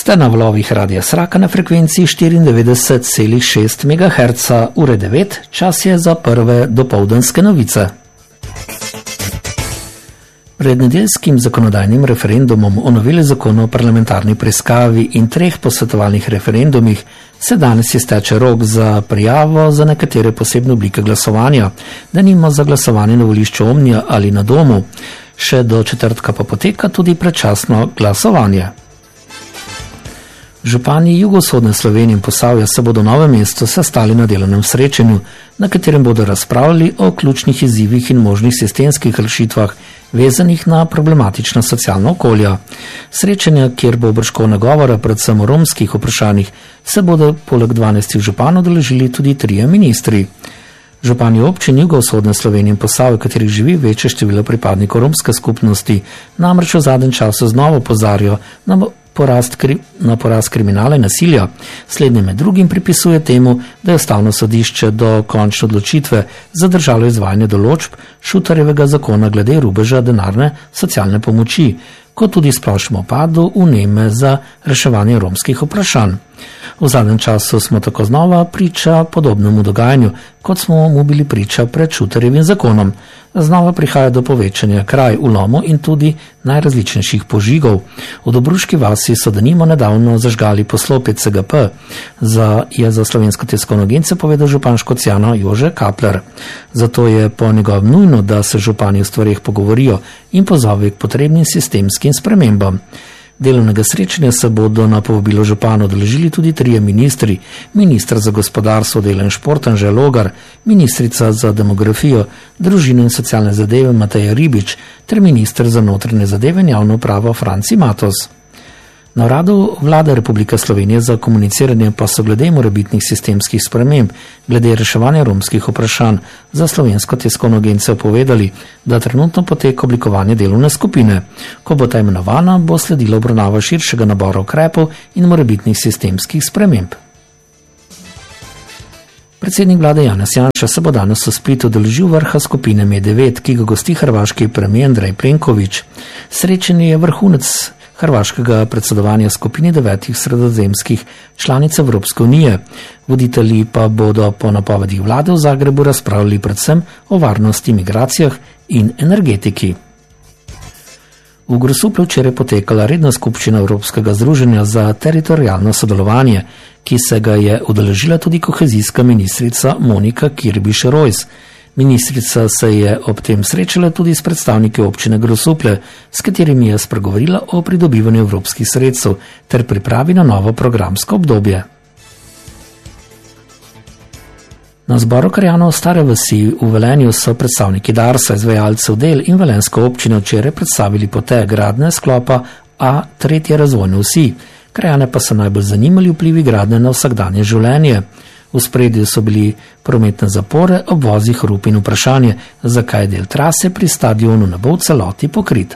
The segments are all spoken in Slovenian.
Ste na valovih Radia Sraka na frekvenciji 94,6 MHz, ure 9, čas je za prve dopoldanske novice. Pred nedeljskim zakonodajnim referendumom o noveli zakona o parlamentarni preiskavi in 3 posvetovalnih referendumih se danes izteče rok za prijavo za nekatere posebne oblike glasovanja, denimo za glasovanje na volišču Omnija ali na domu. Še do četrtka pa poteka tudi predčasno glasovanje. Župani jugovzhodne Slovenije in Posavja se bodo v Novem mestu sestali na delovnem srečanju, na katerem bodo razpravljali o ključnih izzivih in možnih sistemskih rešitvah vezanih na problematična socialna okolja. Srečanja, kjer bo bržkovna govora predvsem o romskih vprašanjih, se bodo poleg 12 županov udeležili tudi 3 ministri. Župani občin jugovzhodne Slovenije in Posavja, katerih živi večje število pripadnikov romske skupnosti, namreč v zadnjem času znova opozarjajo na porast kriminala in nasilja. Slednje med drugim pripisuje temu, da je ustavno sodišče do končne odločitve zadržalo izvajanje določb Šutarjevega zakona glede rubeža denarne socialne pomoči, kot tudi splošnemu upadu vneme za reševanje romskih vprašanj. V zadnjem času smo tako znova priča podobnemu dogajanju, kot smo mu bili priča pred Šutarjevim zakonom. Znova prihaja do povečanja kraj, vlomov in tudi najrazličnejših požigov. V Dobruški vasi so denimo nedavno zažgali poslopje CGP, je za Slovensko tiskovno agencijo povedal župan Škocjana Jože Kapler. Zato je po njegovem nujno, da se župani v stvareh pogovorijo in pozove k potrebnim sistemskim spremembam. Delovnega srečanja se bodo na povabilo župana udeležili tudi 3 ministri, ministr za gospodarstvo, delo in šport Anže Logar, ministrica za demografijo, družino in socialne zadeve Mateja Ribič ter minister za notranje zadeve in javno upravo Franci Matos. Na uradu Vlade Republike Slovenije za komuniciranje pa so glede morebitnih sistemskih sprememb glede reševanja romskih vprašanj za Slovensko tiskovno agencijo povedali, da trenutno poteka oblikovanje delovne skupine. Ko bo ta imenovana, bo sledila obravnava širšega nabora ukrepov in morebitnih sistemskih sprememb. Predsednik vlade Janez Janša se bo danes v Splitu udeležil vrha skupine M9, ki ga gosti hrvaški premijer Andrej Plenković. Srečanje je vrhunec hrvaškega predsedovanja skupini 9 sredozemskih članic Evropske unije. Voditelji pa bodo po napovedih vlade v Zagrebu razpravljali predvsem o varnosti, migracijah in energetiki. V Grosuplju včeraj potekala redna skupščina Evropskega združenja za teritorialno sodelovanje, ki se ga je udeležila tudi kohezijska ministrica Monika Kirbiš-Rojs. Ministrica se je ob tem srečala tudi s predstavniki občine Grosuplje, s katerimi je spregovorila o pridobivanju evropskih sredstev ter pripravi na novo programsko obdobje. Na zboru krajanov Stare vasi v Velenju so predstavniki Darsa, izvajalcev del in velenske občine včeraj predstavili poteg gradnje sklopa A3 razvojne vsi. Krajane pa so najbolj zanimali vplivi gradnje na vsakdanje življenje. V spredju so bili prometne zapore, obvozi, hrup in vprašanje, zakaj del trase pri stadionu ne bo v celoti pokrit.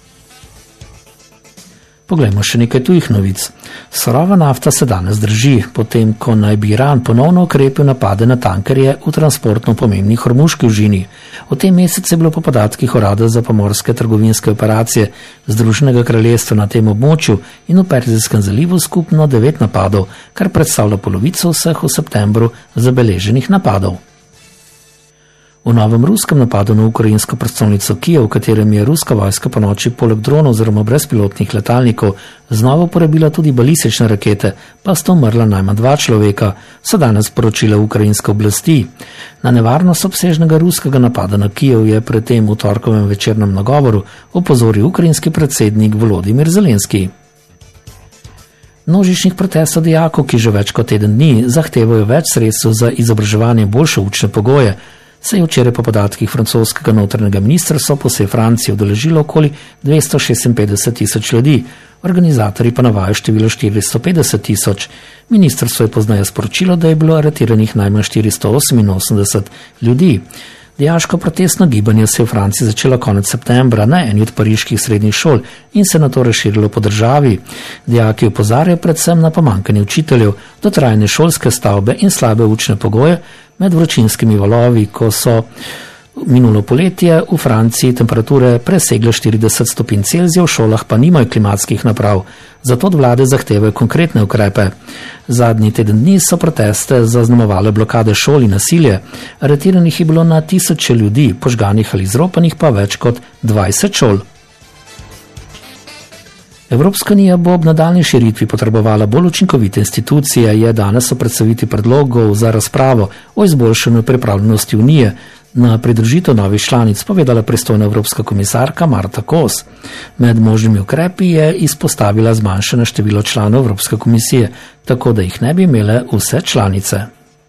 Poglejmo še nekaj tujih novic. Surova nafta se danes drži, potem ko naj bi Iran ponovno ukrepil napade na tankerje v transportno pomembni Hormuški užini. V tem mesecu je bilo po podatkih Urada za pomorske trgovinske operacije Združenega kraljestva na tem območju in v Perzijskem zalivu skupno 9 napadov, kar predstavlja polovico vseh v septembru zabeleženih napadov. V novem ruskem napadu na ukrajinsko prestolnico Kijev, v katerem je ruska vojska po noči poleg dronov oziroma brezpilotnih letalnikov znova uporabila tudi balistične rakete, pa sta umrla najmanj 2 človeka, so danes sporočile ukrajinske oblasti. Na nevarnost obsežnega ruskega napada na Kijev je predtem v torkovem večernem nagovoru opozoril ukrajinski predsednik Volodimir Zelenski. Množičnih protestov dijakov, ki že več kot teden dni zahtevajo več sredstev za izobraževanje in boljše učne pogoje, se je včeraj po podatkih francoskega notranjega ministrstva po vsej Franciji udeležilo okoli 256 tisoč ljudi, organizatorji pa navajajo število 450 tisoč. Ministrstvo je pozneje sporočilo, da je bilo aretiranih najmanj 488 ljudi. Dijaško protestno gibanje se je v Franciji začelo konec septembra na eni od pariških srednjih šol in se nato razširilo po državi. Dijaki opozarjajo predvsem na pomanjkanje učiteljev, dotrajane šolske stavbe in slabe učne pogoje med vročinskimi valovi, ko so Minulo poletje v Franciji temperature presegle 40 stopinj Celzija, v šolah pa nimajo klimatskih naprav, zato od vlade zahtevajo konkretne ukrepe. Zadnji teden dni so proteste zaznamovale blokade šol in nasilje. Aretiranih je bilo na tisoče ljudi, požganih ali izropanih pa več kot 20 šol. Evropska unija bo ob nadaljnji širitvi potrebovala bolj učinkovite institucije, je danes o predstavitvi predlogov za razpravo o izboljšanju pripravljenosti unije na pridružitev novih članic povedala pristojna evropska komisarka Marta Kos. Med možnimi ukrepi je izpostavila zmanjšano število članov Evropske komisije, tako da jih ne bi imele vse članice.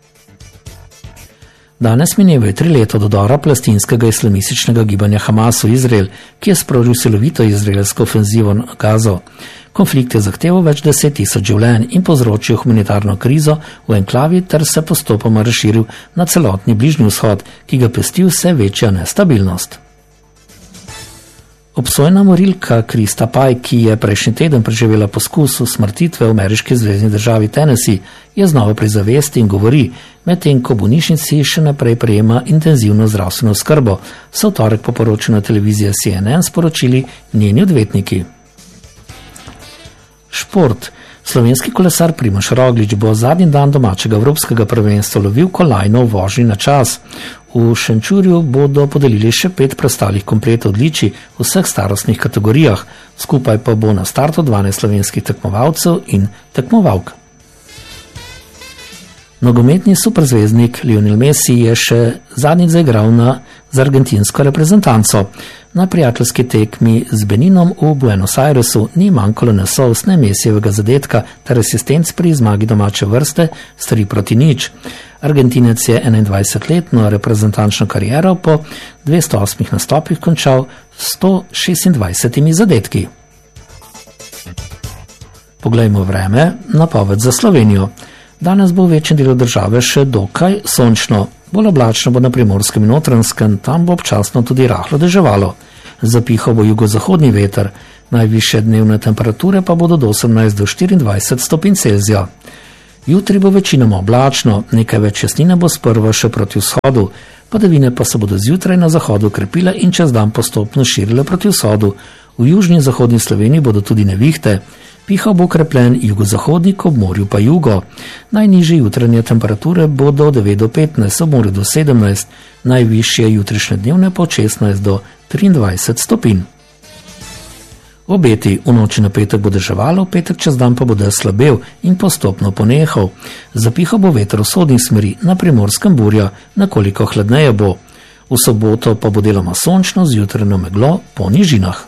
Danes minevajo 3 leta od udora palestinskega islamističnega gibanja Hamas v Izrael, ki je sprožil silovito izraelsko ofenzivo na Gazo. Konflikt je zahteval več 10 000 življenj in povzročil humanitarno krizo v enklavi ter se postopoma razširil na celotni Bližnji vzhod, ki ga pesti vse večja nestabilnost. Obsojena morilka Krista Pai, ki je prejšnji teden preživela poskus usmrtitve v ameriški zvezni državi Tennessee, je znova pri zavesti in govori, medtem ko bolnišnici še naprej prejema intenzivno zdravstveno oskrbo, so v torek po poročanju televizije CNN sporočili njeni odvetniki. Šport. Slovenski kolesar Primož Roglič bo zadnji dan domačega evropskega prvenstva lovil kolajno v vožnji na čas. V Šenčurju bodo podelili še 5 preostalih kompletov odličij v vseh starostnih kategorijah, skupaj pa bo na startu 12 slovenskih tekmovalcev in tekmovalk. Nogometni superzvezdnik Lionel Messi je še zadnjič zaigral za argentinsko reprezentanco. Na prijateljski tekmi z Beninom v Buenos Airesu ni manjkalo nesovstne Messijevega zadetka ter asistenc pri zmagi domače vrste s 3-0. Argentinec je 21-letno reprezentančno kariero po 208 nastopih končal s 126 zadetki. Poglejmo vreme, napoved za Slovenijo. Danes bo v večjem delu države še dokaj sončno. Bolj oblačno bo na Primorskem in Notranjskem, tam bo občasno tudi rahlo deževalo. Zapihal bo jugozahodni veter, najvišje dnevne temperature pa bodo do 18 do 24 stopinj Celzija. Jutri bo večinoma oblačno, nekaj več jasnine bo sprva še proti vzhodu, padavine pa se bodo zjutraj na zahodu krepile in čez dan postopno širile proti vzhodu. V južni in zahodni Sloveniji bodo tudi nevihte. Pihal bo okrepljen jugozahodnik, ob morju pa jugo. Najnižje jutranje temperature bodo od 9 do 15, ob morju do 17, najvišje jutrišnje dnevne pa od 16 do 23 stopinj. Obeti: v noči na petek bo deževalo, v petek čez dan pa bo dež slabel in postopno ponehal. Zapihal bo veter v vzhodnih smeri, na Primorskem burja, nekoliko hladneje bo. V soboto pa bo deloma sončno z jutranjo meglo po nižinah.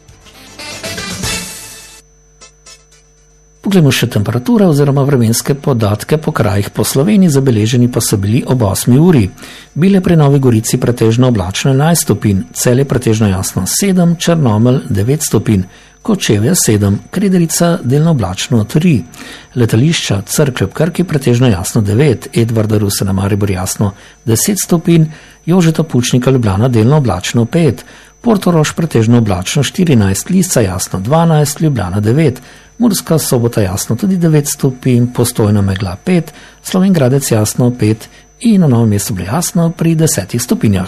Poglejmo še temperature oziroma vremenske podatke po krajih po Sloveniji, zabeleženi pa so bili ob 8 uri. Bile pri Novi Gorici pretežno oblačno 11 stopinj, Celje pretežno jasno 7, Črnomelj 9 stopinj, Kočevje 7, Krederica delno oblačno 3, letališča Cerklje ob Krki pretežno jasno 9, Edvarda Ruse na Maribor jasno 10 stopinj, Jožeta Pučnika Ljubljana delno oblačno 5, Portorož pretežno oblačno 14, Lisca jasno 12, Ljubljana 9, Murska Sobota jasno tudi 9 stopinj, Postojna megla 5, Slovenj Gradec jasno 5 in na Novem mestu bilo jasno pri 10 stopinjah.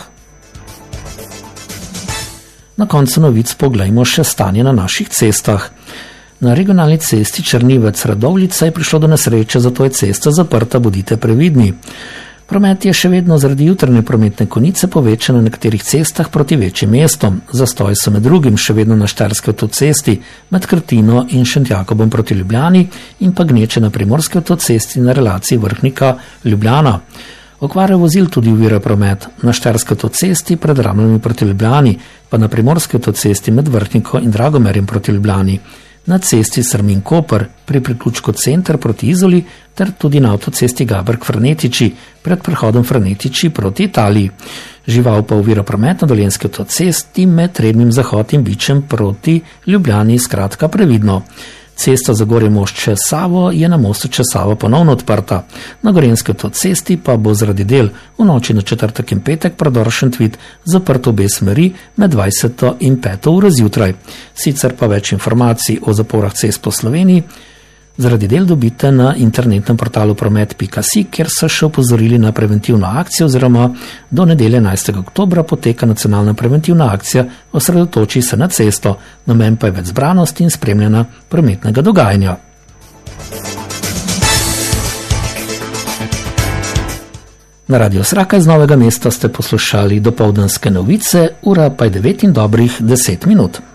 Na koncu novic poglejmo še stanje na naših cestah. Na regionalni cesti Črnivec-Radovljica je prišlo do nesreče, zato je cesta zaprta, bodite previdni. Promet je še vedno zaradi jutranje prometne konice povečan na nekaterih cestah proti večjim mestom. Zastoj so med drugim še vedno na Štajerski avtocesti med Krtino in Šentjakobom proti Ljubljani in pa gneče na Primorski avtocesti na relaciji Vrhnika-Ljubljana. Okvare vozil tudi ovira promet. Na Štajerski avtocesti pred Ramljami proti Ljubljani, pa na Primorski avtocesti med Vrhniko in Dragomerjem proti Ljubljani. Na cesti Srmin-Koper pri priključku Center proti Izoli ter tudi na avtocesti Gaberg-Franetiči pred prehodom Franetiči proti Italiji. Žival pa ovira promet na Dolenjski avtocesti med Trebnjim Zahod in Bičem proti Ljubljani, skratka previdno. Cesta Zagorje-Most čez Savo je na mostu čez Savo ponovno odprta. Na Gorenjski avtocesti pa bo zaradi del v noči na četrtek in petek predor Šentvid zaprt obe smeri med 20 in 5 uro zjutraj. Sicer pa več informacij o zaporah cest po Sloveniji Zaradi del dobite na internetnem portalu promet.si, kjer so še opozorili na preventivno akcijo oziroma do nedelje 11. oktobra poteka nacionalna preventivna akcija Osredotoči se na cesto, namen pa je več zbranosti in spremljanja prometnega dogajanja. Na Radio Sraka iz Novega mesta ste poslušali dopoldanske novice, ura pa je 9 in dobrih 10 minut.